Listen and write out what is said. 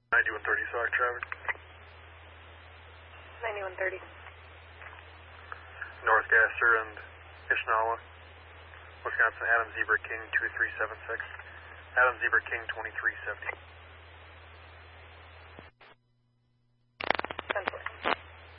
9130 Sauk traffic. 9130. North Gasser and Ishnawa, Wisconsin, Adam Zebra King 2376. Adam Zebra King 2370.